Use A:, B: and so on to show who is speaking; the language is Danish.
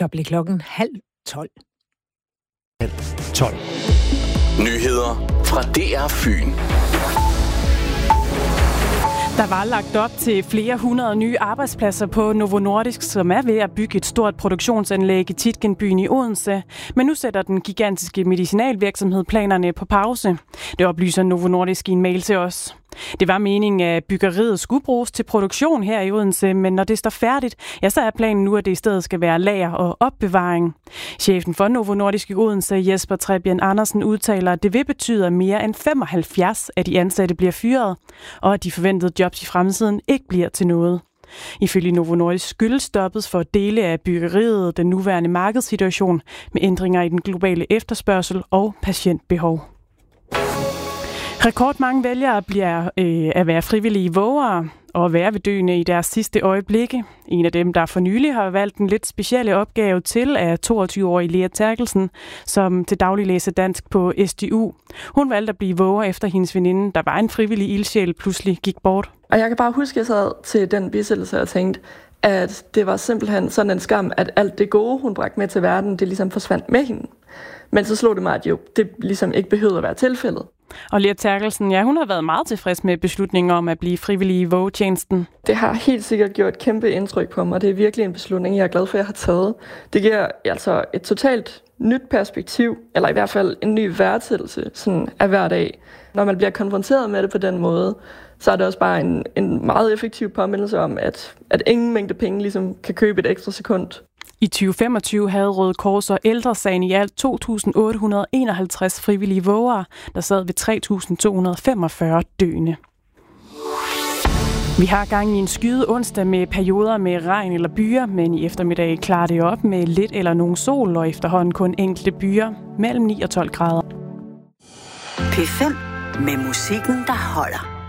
A: Så blev klokken 11:30.
B: 12.
C: Nyheder fra DR Fyn.
D: Der var lagt op til flere hundrede nye arbejdspladser på Novo Nordisk, som er ved at bygge et stort produktionsanlæg i Tietgenbyen i Odense. Men nu sætter den gigantiske medicinalvirksomhed planerne på pause. Det oplyser Novo Nordisk i en mail til os. Det var meningen, at byggeriet skulle bruges til produktion her i Odense, men når det står færdigt, ja, så er planen nu, at det i stedet skal være lager og opbevaring. Chefen for Novo Nordisk i Odense, Jesper Trebjen Andersen, udtaler, at det vil betyde, at mere end 75 af de ansatte bliver fyret, og at de forventede jobs i fremtiden ikke bliver til noget. Ifølge Novo Nordisk skyldes stoppet for dele af byggeriet den nuværende markedssituation med ændringer i den globale efterspørgsel og patientbehov. Rekordmange vælgere bliver at være frivillige vågere og at være ved døende i deres sidste øjeblikke. En af dem, der for nylig har valgt en lidt specielle opgave til, er 22-årige Lea Terkelsen, som til daglig læser dansk på SDU. Hun valgte at blive våger efter hendes veninde, der var en frivillig ildsjæl, pludselig gik bort.
E: Og jeg kan bare huske, at jeg sad til den bisættelse og tænkte, at det var simpelthen sådan en skam, at alt det gode, hun bragte med til verden, det ligesom forsvandt med hende. Men så slog det mig, at jo, det ligesom ikke behøvede at være tilfældet.
D: Og Lea Terkelsen, ja, hun har været meget tilfreds med beslutningen om at blive frivillig i vågetjenesten.
E: Det har helt sikkert gjort et kæmpe indtryk på mig, og det er virkelig en beslutning, jeg er glad for, at jeg har taget. Det giver altså et totalt nyt perspektiv, eller i hvert fald en ny værdsættelse sådan af hver dag. Når man bliver konfronteret med det på den måde, så er det også bare en meget effektiv påmindelse om, at ingen mængde penge ligesom kan købe et ekstra sekund.
D: I 2025 havde Røde Kors og Ældre Sagen i alt 2.851 frivillige vågere, der sad ved 3.245 døende. Vi har gang i en skyet onsdag med perioder med regn eller byer, men i eftermiddag klarer det op med lidt eller nogen sol og efterhånden kun enkelte byer mellem 9 og 12 grader.
F: P5 med musikken, der holder.